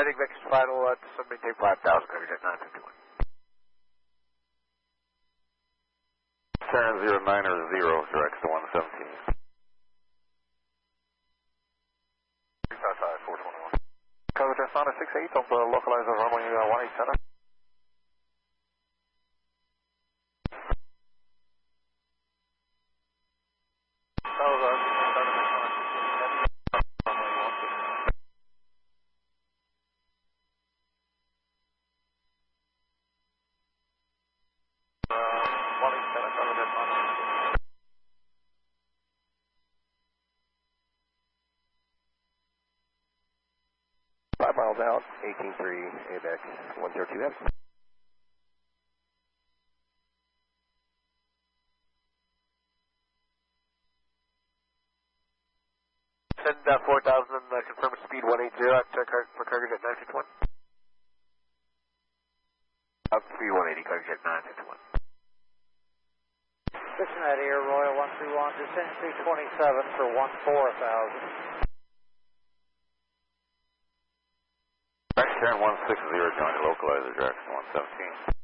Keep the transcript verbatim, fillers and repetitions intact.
Heading Vex final, uh, to maintain five thousand, Cargo Jet nine fifty-one. Turn zero nine or zero, direct to one seventeen. Southside four twenty-one. Cargo Jet Sonic six eight of the localizer runway uh, one eight seven. Five miles out, eighteen three, A V E X one zero two F. Send uh, four thousand, uh, confirm speed one eighty at, uh, car for Cargo Jet nine fifty-one. Up speed one eighty, Cargo Jet nine fifty-one. Cincinnati Air Royal one three one, descend two twenty-seven for one four thousand. Turn one six zero, join the localizer, direct to one seventeen.